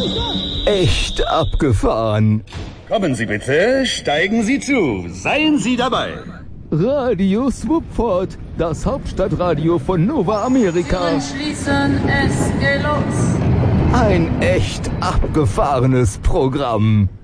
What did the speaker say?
Echt abgefahren. Kommen Sie bitte, steigen Sie zu, seien Sie dabei. Radio Swoopford, das Hauptstadtradio von Nova Amerika. Türen schließen, es geht los. Ein echt abgefahrenes Programm.